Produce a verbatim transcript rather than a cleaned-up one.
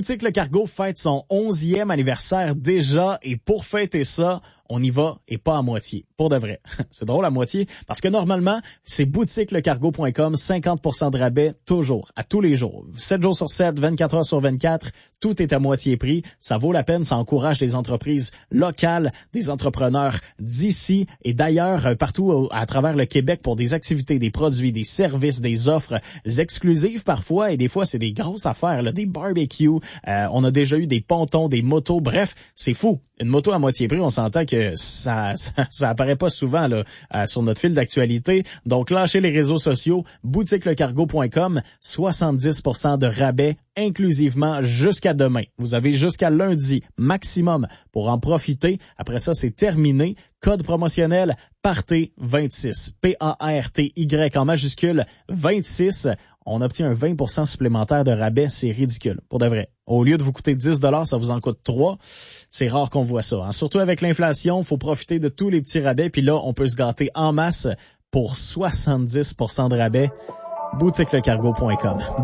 Boutique Le Cargo fête son onzième anniversaire déjà et pour fêter ça, on y va et pas à moitié. Pour de vrai. C'est drôle à moitié parce que normalement, c'est boutique le cargo point com, cinquante pour cent de rabais toujours, à tous les jours. sept jours sur sept, vingt-quatre heures sur vingt-quatre, tout est à moitié prix. Ça vaut la peine, ça encourage des entreprises locales, des entrepreneurs d'ici et d'ailleurs partout à travers le Québec pour des activités, des produits, des services, des offres exclusives parfois et des fois c'est des grosses affaires, là, des barbecues. Euh, on a déjà eu des pontons, des motos, bref, c'est fou. Une moto à moitié prix, on s'entend que ça, ça, ça apparaît pas souvent là euh, sur notre fil d'actualité. Donc, lâchez les réseaux sociaux, boutique le cargo point com, soixante-dix pour cent de rabais inclusivement jusqu'à demain. Vous avez jusqu'à lundi maximum pour en profiter. Après ça, c'est terminé. Code promotionnel Party vingt-six. P A R T Y en majuscule vingt-six. On obtient un vingt pour cent supplémentaire de rabais. C'est ridicule, pour de vrai. Au lieu de vous coûter dix dollars, ça vous en coûte trois. C'est rare qu'on voit ça. Hein. Surtout avec l'inflation, il faut profiter de tous les petits rabais. Puis là, on peut se gâter en masse pour soixante-dix pour cent de rabais. boutique le cargo point com.